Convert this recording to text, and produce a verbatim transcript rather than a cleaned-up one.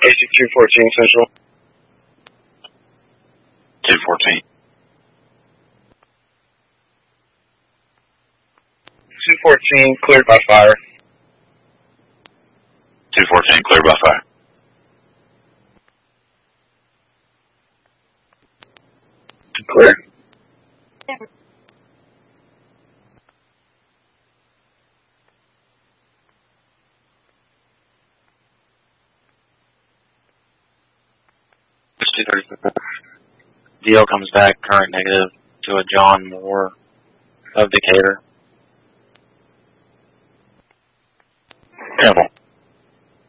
Basic two fourteen Central. two fourteen. two fourteen, cleared by fire. two fourteen, cleared by fire. Clear. two thirty-four. D L comes back, current negative, to a John Moore of Decatur. Campbell.